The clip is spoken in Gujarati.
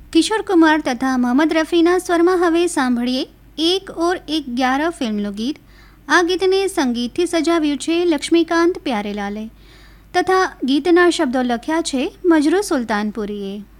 કિશોર કુમાર તથા મોહમ્મદ રફીના સ્વરમાં હવે સાંભળીએ એક ઓર એક 11 ફિલ્મનું ગીત. આ ગીતને સંગીતથી સજાવ્યું છે લક્ષ્મીકાંત પ્યારેલાલે તથા ગીતના શબ્દો લખ્યા છે મજરૂ સુલતાનપુરીએ.